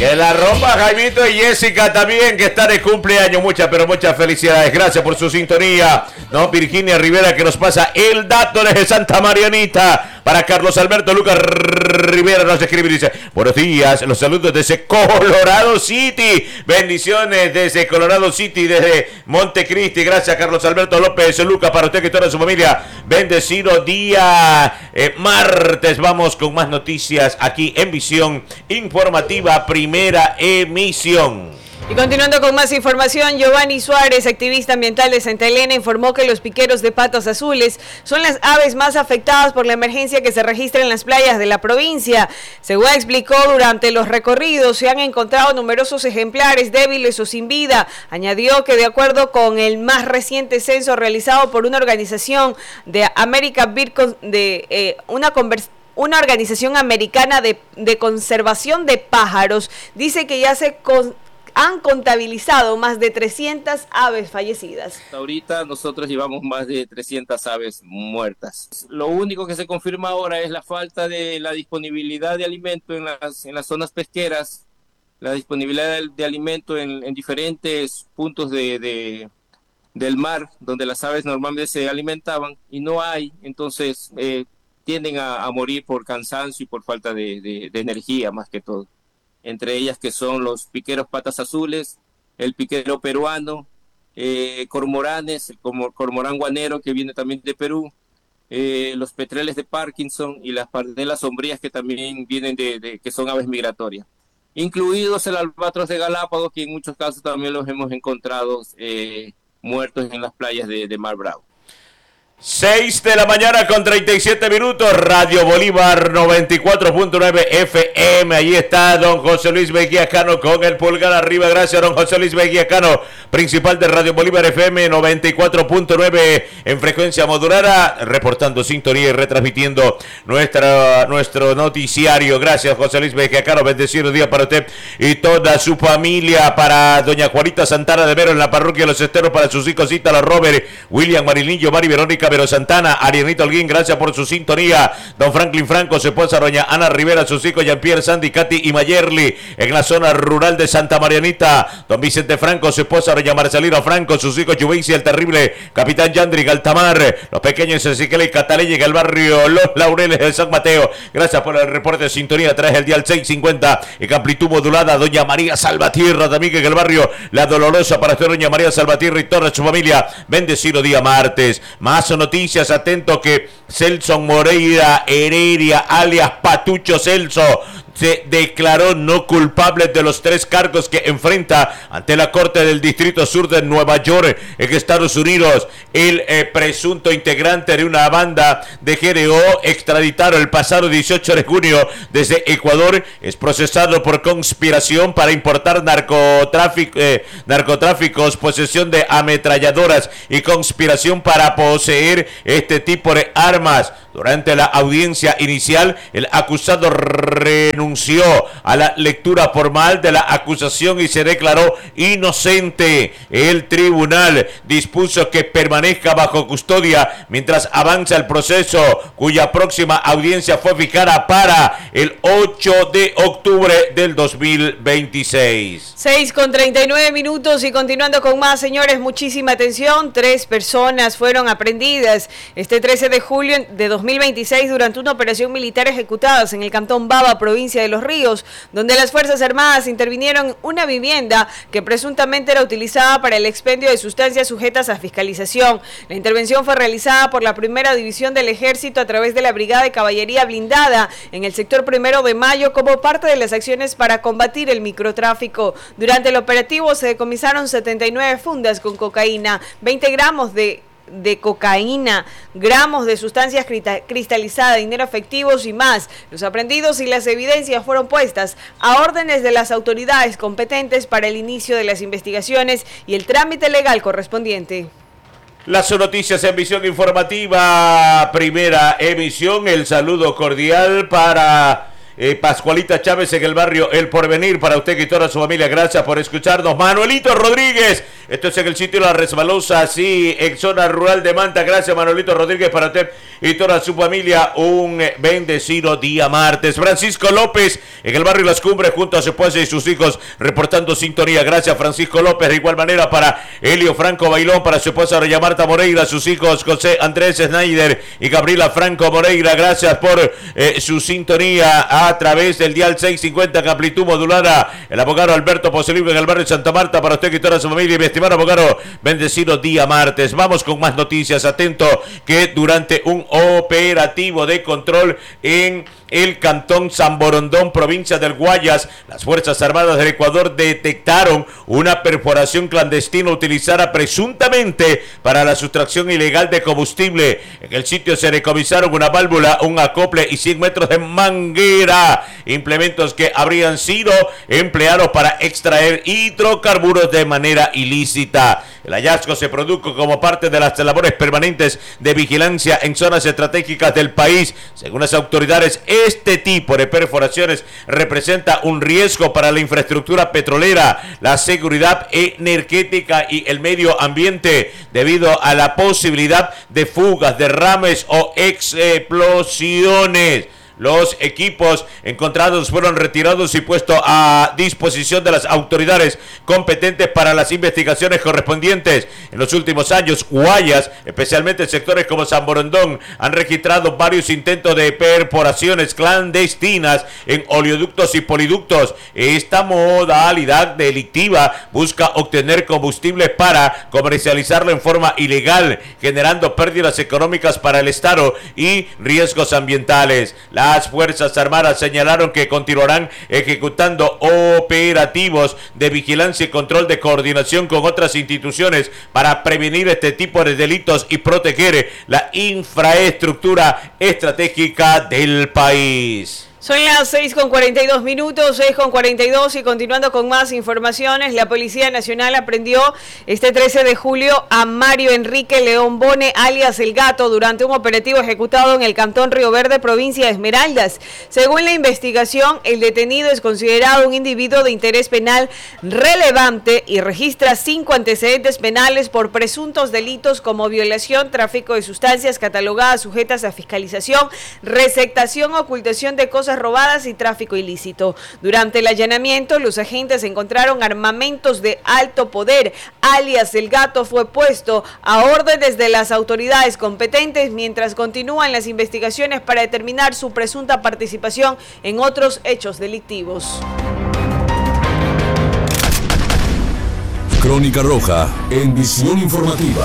Que la rompa Jaimito y Jessica también, que está de cumpleaños. Muchas, pero muchas felicidades. Gracias por su sintonía. No, Virginia Rivera, que nos pasa el dato desde Santa Marianita. Para Carlos Alberto Lucas Rivera nos escribe y dice: buenos días, los saludos desde Colorado City. Bendiciones desde Colorado City, desde Montecristi. Gracias, Carlos Alberto López Lucas, para usted y toda su familia. Bendecido día. Martes, vamos con más noticias aquí en Visión Informativa, primera emisión. Y continuando con más información, Giovanni Suárez, activista ambiental de Santa Elena, informó que los piqueros de patas azules son las aves más afectadas por la emergencia que se registra en las playas de la provincia. Según explicó, durante los recorridos se han encontrado numerosos ejemplares débiles o sin vida. Añadió que de acuerdo con el más reciente censo realizado por una organización de American Bird una organización americana de conservación de pájaros, dice que ya han contabilizado más de 300 aves fallecidas. Hasta ahorita nosotros llevamos más de 300 aves muertas. Lo único que se confirma ahora es la falta de la disponibilidad de alimento en las zonas pesqueras, la disponibilidad de alimento en diferentes puntos del mar donde las aves normalmente se alimentaban y no hay, entonces tienden a morir por cansancio y por falta de energía más que todo. Entre ellas que son los piqueros patas azules, el piquero peruano, cormoranes, el cormorán guanero que viene también de Perú, los petreles de Parkinson y las pardelas sombrías que también vienen que son aves migratorias. Incluidos el albatros de Galápagos, que en muchos casos también los hemos encontrado muertos en las playas de Mar Bravo. 6 de la mañana con 37 minutos, Radio Bolívar 94.9 FM. Ahí está don José Luis Beguiacano con el pulgar arriba. Gracias, don José Luis Beguiacano, principal de Radio Bolívar FM 94.9 en frecuencia modulada, reportando sintonía y retransmitiendo nuestro noticiario. Gracias, José Luis Beguiacano. Bendecido día para usted y toda su familia. Para doña Juanita Santana de Vero en la parroquia de Los Esteros, para sus hijos Ítala, Robert, William, Marilillo, Mari, Verónica, Vero Santana, Arianito Holguín, gracias por su sintonía. Don Franklin Franco, su esposa doña Ana Rivera, sus hijos Jean-Pierre, Sandy, Katy y Mayerly en la zona rural de Santa Marianita. Don Vicente Franco, su esposa doña Marcelina Franco, sus hijos Juvencia, el terrible Capitán Yandri, Altamar, los pequeños Ezequiel y Cataleya en el barrio Los Laureles de San Mateo. Gracias por el reporte de sintonía. Trae el dial 650 en amplitud modulada. Doña María Salvatierra también en el barrio La Dolorosa, para usted doña María Salvatierra y toda su familia. Bendecido día martes. Más noticias, atento que Celso Moreira Heredia, alias Patucho Celso, se declaró no culpable de los 3 cargos que enfrenta ante la Corte del Distrito Sur de Nueva York en Estados Unidos. El presunto integrante de una banda de GDO extraditado el pasado 18 de junio desde Ecuador es procesado por conspiración para importar narcotráficos, posesión de ametralladoras y conspiración para poseer este tipo de armas. Durante la audiencia inicial, el acusado renunció a la lectura formal de la acusación y se declaró inocente. El tribunal dispuso que permanezca bajo custodia mientras avanza el proceso, cuya próxima audiencia fue fijada para el 8 de octubre del 2026. 6:39 minutos y continuando con más, señores, muchísima atención. 3 personas fueron aprehendidas este 13 de julio de 2026 durante una operación militar ejecutadas en el cantón Baba, provincia de Los Ríos, donde las Fuerzas Armadas intervinieron en una vivienda que presuntamente era utilizada para el expendio de sustancias sujetas a fiscalización. La intervención fue realizada por la Primera División del Ejército a través de la Brigada de Caballería Blindada en el sector 1 de Mayo como parte de las acciones para combatir el microtráfico. Durante el operativo se decomisaron 79 fundas con cocaína, 20 gramos de cocaína, gramos de sustancias cristalizadas, dinero efectivos y más. Los aprehendidos y las evidencias fueron puestas a órdenes de las autoridades competentes para el inicio de las investigaciones y el trámite legal correspondiente. Las noticias en Visión Informativa, primera emisión. El saludo cordial para Pascualita Chávez en el barrio El Porvenir. Para usted y toda su familia, gracias por escucharnos. Manuelito Rodríguez, esto es en el sitio La Resbalosa, sí, en zona rural de Manta. Gracias, Manuelito Rodríguez, para usted y toda su familia. Un bendecido día martes. Francisco López en el barrio Las Cumbres, junto a su esposa y sus hijos, reportando sintonía. Gracias, Francisco López. De igual manera para Helio Franco Bailón, para su esposa Doña Marta Moreira, sus hijos José Andrés Snyder y Gabriela Franco Moreira. Gracias por su sintonía a través del dial 650 en amplitud modulada. El abogado Alberto Poselivo en el barrio Santa Marta, para usted y toda su familia. Y mi estimado abogado, bendecido día martes. Vamos con más noticias. Atento que durante un operativo de control en el cantón San Borondón, provincia del Guayas, las Fuerzas Armadas del Ecuador detectaron una perforación clandestina utilizada presuntamente para la sustracción ilegal de combustible. En el sitio se decomisaron una válvula, un acople y 100 metros de manguera, implementos que habrían sido empleados para extraer hidrocarburos de manera ilícita. El hallazgo se produjo como parte de las labores permanentes de vigilancia en zonas estratégicas del país. Según las autoridades, este tipo de perforaciones representa un riesgo para la infraestructura petrolera, la seguridad energética y el medio ambiente, debido a la posibilidad de fugas, derrames o explosiones. Los equipos encontrados fueron retirados y puestos a disposición de las autoridades competentes para las investigaciones correspondientes. En los últimos años, Guayas, especialmente en sectores como San Borondón, han registrado varios intentos de perforaciones clandestinas en oleoductos y poliductos. Esta modalidad delictiva busca obtener combustible para comercializarlo en forma ilegal, generando pérdidas económicas para el Estado y riesgos ambientales. Las Fuerzas Armadas señalaron que continuarán ejecutando operativos de vigilancia y control de coordinación con otras instituciones para prevenir este tipo de delitos y proteger la infraestructura estratégica del país. Son las 6:42 minutos, 6:42, y continuando con más informaciones, la Policía Nacional aprendió este 13 de julio a Mario Enrique León Bone, alias El Gato, durante un operativo ejecutado en el Cantón Río Verde, provincia de Esmeraldas. Según la investigación, el detenido es considerado un individuo de interés penal relevante y registra 5 antecedentes penales por presuntos delitos como violación, tráfico de sustancias catalogadas sujetas a fiscalización, receptación, ocultación de cosas robadas y tráfico ilícito. Durante el allanamiento, los agentes encontraron armamentos de alto poder. Alias El Gato fue puesto a órdenes de las autoridades competentes mientras continúan las investigaciones para determinar su presunta participación en otros hechos delictivos. Crónica Roja en Visión Informativa.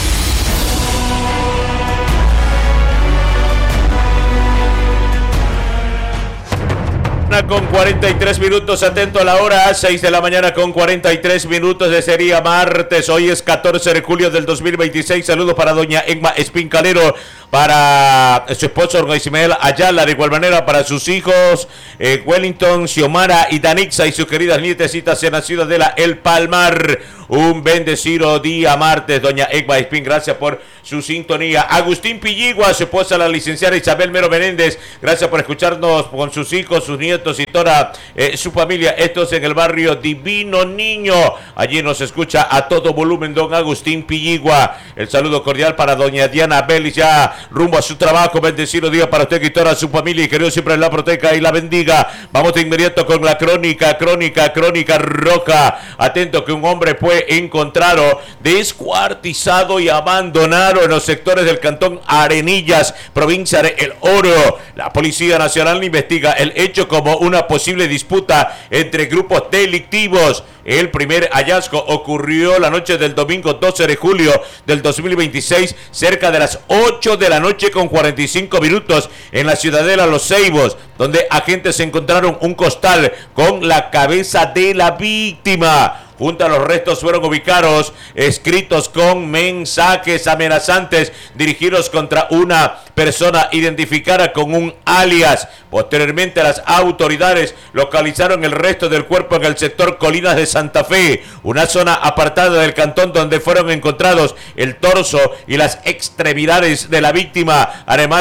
Con 43 minutos, atento a la hora, 6 de la mañana con 43 minutos de sería martes. Hoy es 14 de julio del 2026. Saludos para doña Egma Espincalero, para su esposo don Ismael Ayala, de igual manera para sus hijos Wellington, Xiomara y Danixa y sus queridas nietecitas en la ciudadela El Palmar. Un bendecido día martes, doña Egma Espín, gracias por su sintonía. Agustín Pilligua, su esposa la licenciada Isabel Mero Menéndez, gracias por escucharnos con sus hijos, sus nietos y toda su familia. Estos en el barrio Divino Niño, allí nos escucha a todo volumen don Agustín Pilligua. El saludo cordial para doña Diana Belis, ya rumbo a su trabajo. Bendecido día para usted y toda su familia, y que Dios siempre la proteja y la bendiga. Vamos de inmediato con la crónica roja. Atento que un hombre fue encontrado descuartizado y abandonado en los sectores del cantón Arenillas, provincia de El Oro. La Policía Nacional investiga el hecho como una posible disputa entre grupos delictivos. El primer hallazgo ocurrió la noche del domingo 12 de julio del 2026, cerca de las 8 de la noche con 45 minutos en la ciudadela Los Ceibos, donde agentes encontraron un costal con la cabeza de la víctima. Junto a los restos fueron ubicados escritos con mensajes amenazantes dirigidos contra una persona identificada con un alias. Posteriormente, las autoridades localizaron el resto del cuerpo en el sector Colinas de Santa Fe, una zona apartada del cantón donde fueron encontrados el torso y las extremidades de la víctima, además de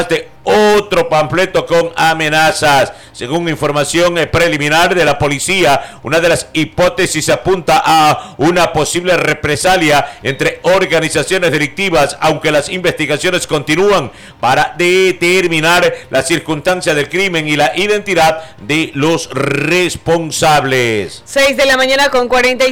otro panfleto con amenazas. Según información preliminar de la policía, una de las hipótesis apunta a una posible represalia entre organizaciones delictivas, aunque las investigaciones continúan para determinar la circunstancia del crimen y la identidad de los responsables. 6 de la mañana con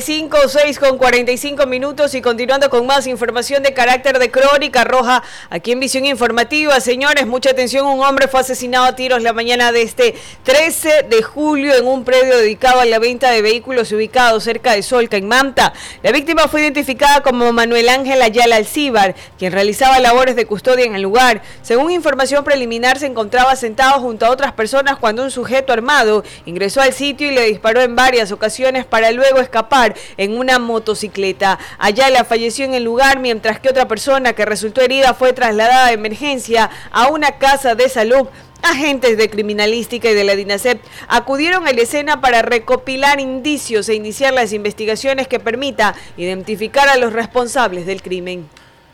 45 minutos y continuando con más información de carácter de crónica roja aquí en Visión Informativa. Señores, mucha atención, un hombre fue asesinado a tiros la mañana de este 13 de julio en un predio dedicado a la venta de vehículos ubicado cerca de Solca, en Manta. La víctima fue identificada como Manuel Ángel Ayala Alcíbar, quien realizaba labores de custodia en el lugar. Según información preliminar, se encontraba sentado junto a otras personas cuando un sujeto armado ingresó al sitio y le disparó en varias ocasiones para luego escapar en una motocicleta. Ayala falleció en el lugar, mientras que otra persona que resultó herida fue trasladada de emergencia a una casa de salud. Agentes de criminalística y de la DINASEP acudieron a la escena para recopilar indicios e iniciar las investigaciones que permita identificar a los responsables del crimen.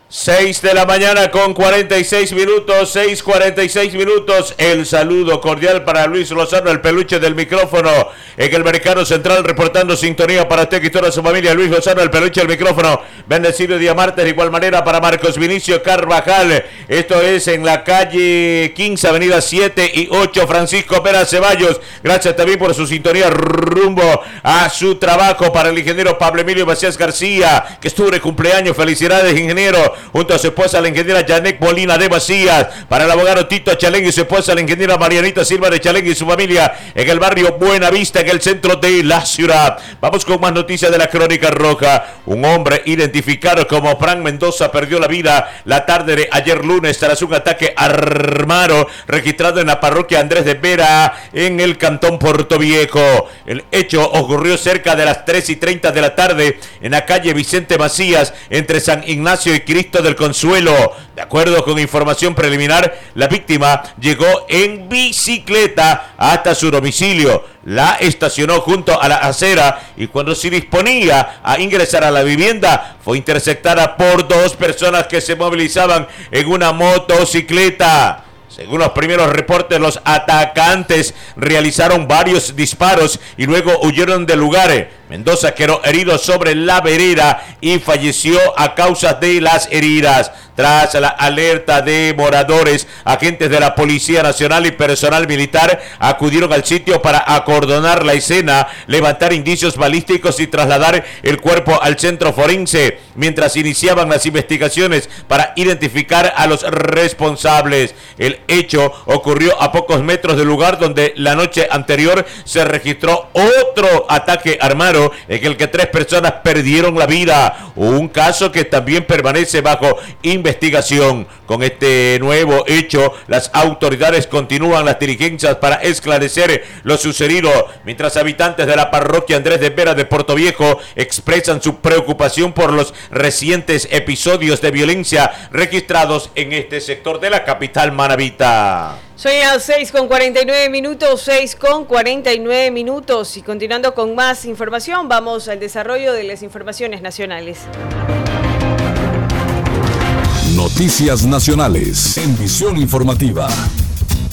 6 de la mañana con 46 minutos, 6:46 minutos. El saludo cordial para Luis Lozano, el peluche del micrófono en el Mercado Central, reportando sintonía para usted y toda su familia. Luis Lozano, el peluche del micrófono. Bendecido día martes, de igual manera para Marcos Vinicio Carvajal. Esto es en la calle 15, avenida 7 y 8, Francisco Pera Ceballos. Gracias también por su sintonía rumbo a su trabajo. Para el ingeniero Pablo Emilio Macías García, que estuvo de cumpleaños. Felicidades, ingeniero. Junto a su esposa, la ingeniera Janet Molina de Macías. Para el abogado Tito Chalén y su esposa, la ingeniera Marianita Silva de Chalén y su familia, en el barrio Buenavista, en el centro de la ciudad. Vamos con más noticias de la crónica roja. Un hombre identificado como Fran Mendoza perdió la vida la tarde de ayer lunes tras un ataque armado registrado en la parroquia Andrés de Vera, en el cantón Portoviejo. El hecho ocurrió cerca de las 3:30 de la tarde en la calle Vicente Macías, entre San Ignacio y Cristo del Consuelo. De acuerdo con información preliminar, la víctima llegó en bicicleta hasta su domicilio, la estacionó junto a la acera y cuando se disponía a ingresar a la vivienda fue interceptada por dos personas que se movilizaban en una motocicleta. Según los primeros reportes, los atacantes realizaron varios disparos y luego huyeron del lugar. Mendoza quedó herido sobre la vereda y falleció a causa de las heridas. Tras la alerta de moradores, agentes de la Policía Nacional y personal militar acudieron al sitio para acordonar la escena, levantar indicios balísticos y trasladar el cuerpo al centro forense, mientras iniciaban las investigaciones para identificar a los responsables. El hecho ocurrió a pocos metros del lugar donde la noche anterior se registró otro ataque armado en el que 3 personas perdieron la vida, un caso que también permanece bajo investigación. Con este nuevo hecho, las autoridades continúan las diligencias para esclarecer lo sucedido, mientras habitantes de la parroquia Andrés de Vera de Portoviejo expresan su preocupación por los recientes episodios de violencia registrados en este sector de la capital manabita. Son las 6:49 minutos, 6:49 minutos y continuando con más información, vamos al desarrollo de las informaciones nacionales. Noticias nacionales en Visión Informativa.